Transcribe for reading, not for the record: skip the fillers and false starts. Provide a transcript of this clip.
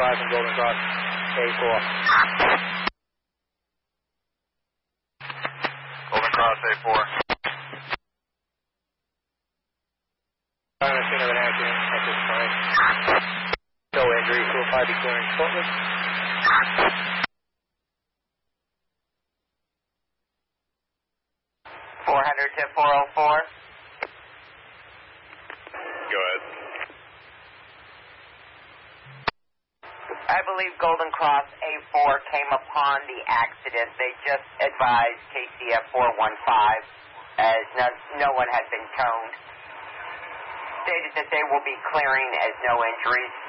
5 from Golden Cross A4. Golden Cross A4. I'm on the scene of an accident at this time. No injuries, so we'll probably be clearing shortly. to 404. Go ahead. I believe Golden Cross A4 came upon the accident. They just advised KCF 415 as no one had been toned. Stated that they will be clearing as no injuries.